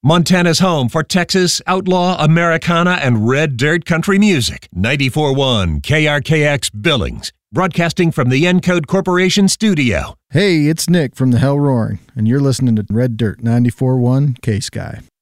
Montana's home for Texas, outlaw, Americana, and red dirt country music. 94.1 KRKX Billings. Broadcasting from the Encode Corporation studio. Hey, it's Nick from the Hell Roaring, and you're listening to Red Dirt 94.1 K-Sky.